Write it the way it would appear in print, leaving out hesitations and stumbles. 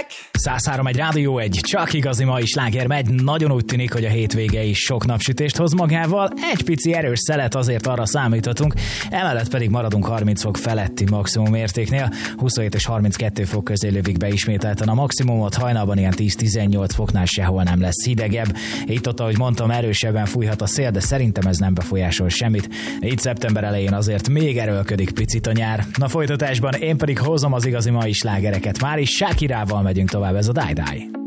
103 egy Rádió 1, csak igazi mai sláger megy. Nagyon úgy tűnik, hogy a hétvége is sok napsütést hoz magával. Egy pici erős szelet, azért arra számíthatunk. Emellett pedig maradunk 30 fok feletti maximum értéknél. 27 és 32 fok közé lövik be ismételten a maximumot. Hajnalban ilyen 10-18 foknál sehol nem lesz hidegebb. Itt-ott, ahogy mondtam, erősebben fújhat a szél, de szerintem ez nem befolyásol semmit. Így szeptember elején azért még erőlködik picit a nyár. Na folytatásban én pedig hozom az igazi mai slágereket. Már is Shakirával megyünk tovább, ez a Die Die.